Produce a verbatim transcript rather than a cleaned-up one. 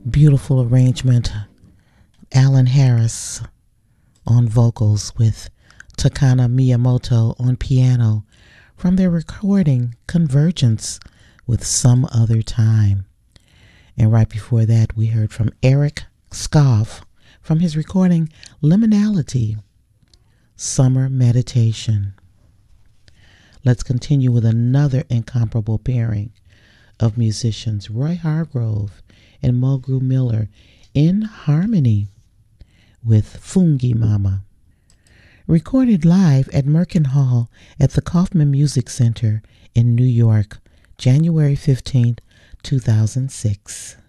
Beautiful arrangement. Alan Harris on vocals with Takana Miyamoto on piano from their recording Convergence with Some Other Time. And right before that, we heard from Eric Scoff from his recording Liminality, Summer Meditation. Let's continue with another incomparable pairing of musicians, Roy Hargrove and Mulgrew Miller, in harmony with Fungi Mama. Recorded live at Merkin Hall at the Kaufman Music Center in New York, January fifteenth, two thousand six.